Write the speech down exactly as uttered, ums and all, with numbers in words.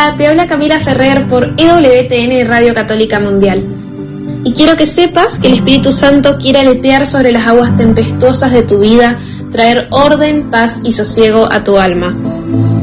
Hola, te habla Camila Ferrer por E W T N Radio Católica Mundial. Y quiero que sepas que el Espíritu Santo quiere aletear sobre las aguas tempestuosas de tu vida, traer orden, paz y sosiego a tu alma.